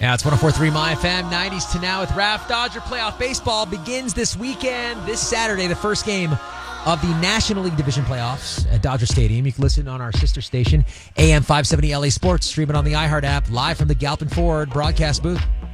Yeah, it's 104.3 My FM, 90s to now with Raf. Dodger playoff baseball begins this weekend, this Saturday, the first game of the National League Division playoffs at Dodger Stadium. You can listen on our sister station, AM 570 LA Sports, stream it on the iHeart app, live from the Galpin Ford broadcast booth.